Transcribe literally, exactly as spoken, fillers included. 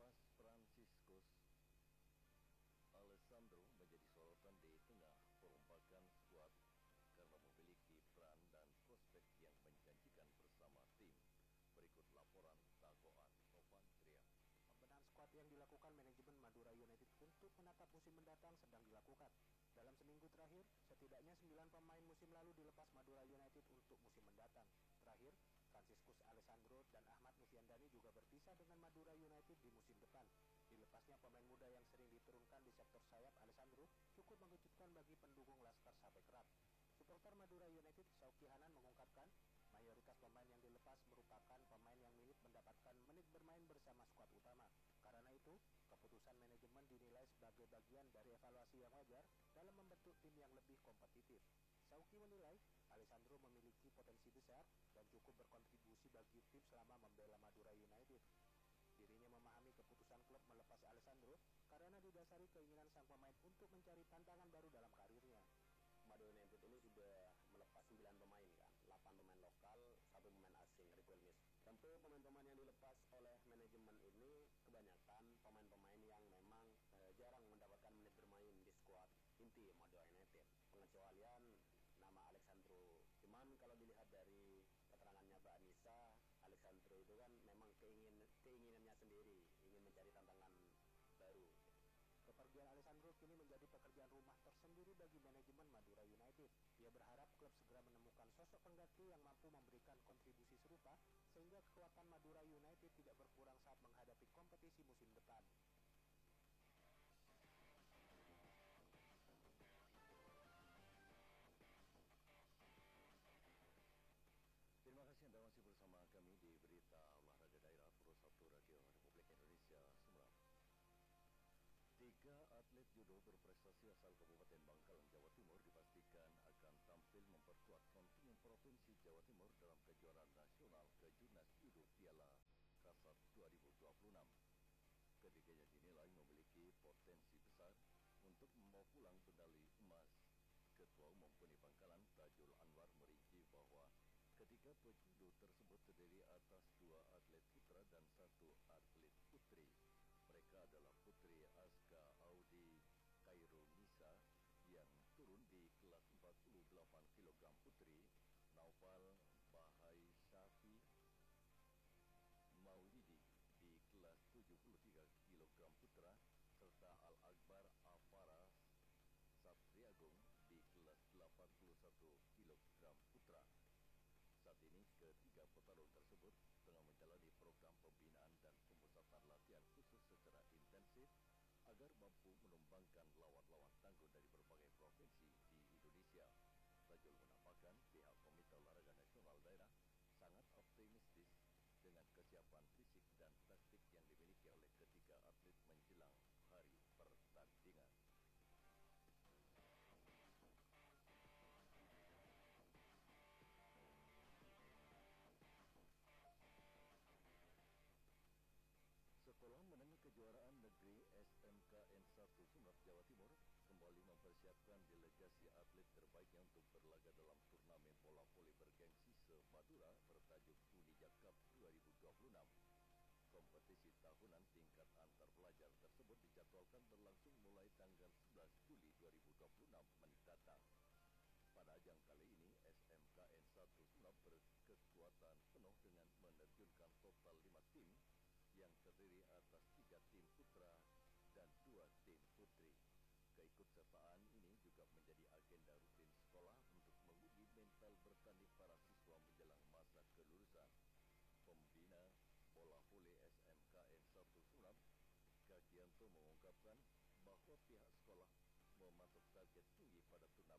Lepas Franciscus, Alessandro menjadi sorotan di tengah perombakan skuad karena memiliki peran dan prospek yang menjanjikan bersama tim. Berikut laporan Tagoan Topan Tria. Pembenahan skuad yang dilakukan manajemen Madura United untuk menatap musim mendatang sedang dilakukan. Dalam seminggu terakhir, setidaknya sembilan pemain musim lalu dilepas Madura United untuk musim mendatang. Terakhir, Franciscus Alessandro dan Ahmad Noviandani juga berpisah dengan Madura United di musim depan. Dilepasnya pemain muda yang sering diturunkan di sektor sayap Alessandro cukup mengejutkan bagi pendukung Laskar Sape Kerap. Supporter Madura United Sauki Hanan mengungkapkan, mayoritas pemain yang dilepas merupakan pemain yang mirip mendapatkan menit bermain bersama skuad utama. Karena itu, keputusan manajemen dinilai sebagai bagian dari evaluasi yang wajar dalam membentuk tim yang lebih kompetitif. Sauki menilai, Alessandro memiliki potensi besar dan cukup berkontribusi bagi tim selama membela Madura United. Dirinya memahami keputusan klub melepas Alessandro karena didasari keinginan sang pemain untuk mencari tantangan baru dalam karirnya. Madura United ini sudah melepas sembilan pemain kan, delapan pemain lokal, satu pemain asing, Rico Elmis. Tentu pemain-pemain yang dilepas oleh manajemen ini kebanyakan pemain-pemain yang memang eh, jarang mendapatkan menit bermain di skuad inti Madura United. Pengecualian nama Alessandro. Cuman kalau dilihat dari keterangannya Mbak Anissa, Alessandro itu kan memang keingin, keinginannya sendiri, ingin mencari tantangan baru. Kepergian Alessandro kini menjadi pekerjaan rumah tersendiri bagi manajemen Madura United. Dia berharap klub segera menemukan sosok pengganti yang mampu memberikan kontribusi serupa sehingga kekuatan Madura United tidak berkurang saat menghadapi kompetisi musim depan. Terima kasih Anda masih bersama kami di Berita Olahraga Daerah Pro satu Radio Republik Indonesia Semarang. Tiga atlet judo berprestasi asal Kabupaten Bangkalan, Jawa Timur dipastikan akan tampil memperkuat kontingen Provinsi Jawa Timur dalam kejuaraan nasional Kejurnas Judo Piala Kasat dua ribu dua puluh enam. Ketiganya dinilai memiliki potensi besar untuk membawa pulang medali emas. Ketua Umum P U N I Bangkalan, Tajul Anwar, merinci bahwa ketiga pejudo tersebut terdiri atas dua atlet putra dan satu atlet putri. Mereka adalah Putri Aska Audi Khairul Nisa yang turun di kelas empat puluh delapan kilogram putri, Naufal Bahai Syafi Maulidi di kelas tujuh puluh tiga kilogram putra, serta Al-Akbar Afara Satriagung di kelas delapan puluh satu kilogram putra. Saat ini ketiga petarung tersebut tengah menjalani program pembinaan dan pemusatan latihan khusus secara intensif agar mampu menumbangkan lawan-lawan tangguh dari berbagai provinsi di Indonesia. Tajul menambahkan pihak Komite Olahraga Nasional Daerah sangat optimistis dengan kesiapan fisik dan taktik yang dimiliki oleh ketiga atlet menjelang hari pertandingan. Sekolah Menengah Kejuaraan Negeri S M K N satu Sumeneb, Jawa Timur kembali mempersiapkan delegasi atlet terbaiknya untuk berlaga dalam turnamen bola voli bergengsi se-Madura bertajuk Unija Cup dua ribu dua puluh enam. Kompetisi tahunan tingkat antar pelajar tersebut dijadwalkan berlangsung mulai tanggal sebelas Juli dua ribu dua puluh enam mendatang. Pada ajang kali ini, S M K N satu Sumeneb berkekuatan penuh dengan menerjunkan total lima tim yang terdiri atas tiga tim putra dan dua tim putri. Keikutsertaan ini juga menjadi agenda rutin sekolah untuk menguji mental bertanding para siswa menjelang masa kelulusan. Pembina bola voli S M K N satu Sumeneb, Kagianto, mengungkapkan bahwa pihak sekolah mematok target tinggi pada turnamen